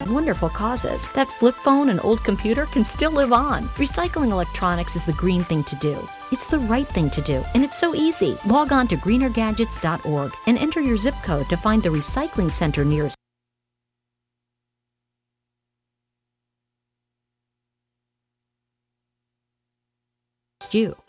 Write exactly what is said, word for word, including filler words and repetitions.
wonderful causes. That flip phone and old computer can still live on. Recycling electronics is the green thing to do. It's the right thing to do, and it's so easy. Log on to greener gadgets dot org and enter your zip code to find the recycling center nearest you.